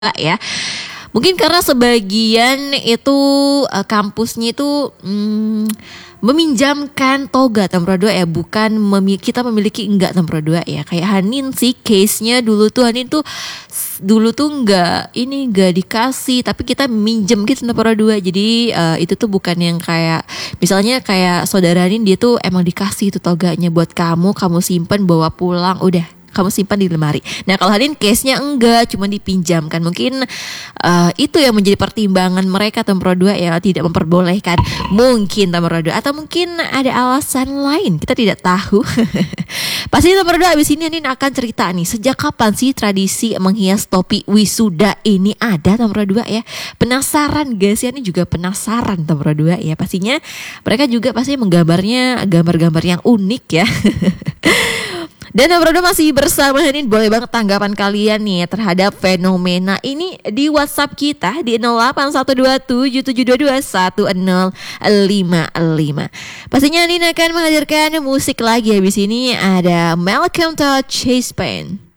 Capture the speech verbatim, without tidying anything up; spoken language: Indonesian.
ya. Mungkin karena sebagian itu uh, kampusnya itu mm, meminjamkan toga Tempura dua ya, bukan memi- kita memiliki enggak Tempura dua ya. Kayak Hanin sih case-nya dulu tuh Hanin tuh dulu tuh enggak ini enggak dikasih, tapi kita minjem gitu Tempura dua. Jadi uh, itu tuh bukan yang kayak misalnya kayak saudara Hanin, dia tuh emang dikasih itu toganya buat kamu, kamu simpen bawa pulang, udah kamu simpan di lemari. Nah kalau Hanin case-nya enggak, cuma dipinjamkan. Mungkin uh, itu yang menjadi pertimbangan mereka Tempura dua ya, tidak memperbolehkan. Mungkin Tempura dua, atau mungkin ada alasan lain, kita tidak tahu. Pasti Tempura dua abis ini Hanin akan cerita nih, sejak kapan sih tradisi menghias topi wisuda ini ada Tempura dua ya. Penasaran gak sih? Hanin juga penasaran Tempura dua ya. Pastinya mereka juga pasti menggambarnya gambar-gambar yang unik ya. Dan Tempura dua masih bersama Hanin. Boleh banget tanggapan kalian nih terhadap fenomena ini di WhatsApp kita di nol delapan satu dua tujuh tujuh dua dua satu nol lima lima. Pastinya Hanin akan menghadirkan musik lagi habis ini, ada Malcolm to Chase Pain.